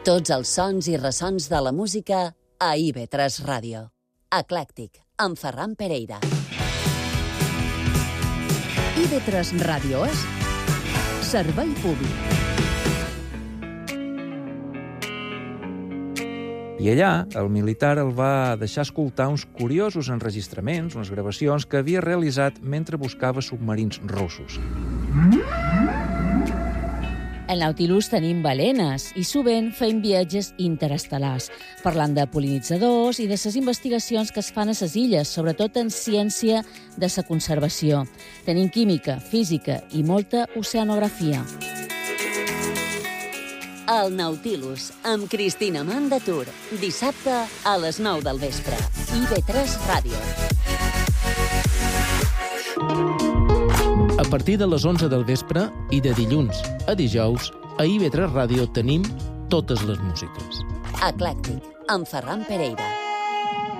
Tots els sons i ressons de la música a IB3 Ràdio. Eclèctic, amb Ferran Pereira. IB3 Ràdio és servei públic. I allà, el militar el va deixar escoltar uns curiosos enregistraments, unes gravacions que havia realitzat mentre buscava submarins russos. Al Nautilus tenim balenes i sovint fem viatges interestel·lars, parlant de pol·linitzadors i de les investigacions que es fan a les illes, sobretot en ciència de la conservació. Tenim química, física i molta oceanografia. El Nautilus, amb Cristina Mandatur, dissabte a les 9 del vespre. IB3 Ràdio. A partir de les 11 del vespre i de dilluns a dijous, a IB3 Ràdio tenim totes les músiques. Eclèctic, amb Ferran Pereira.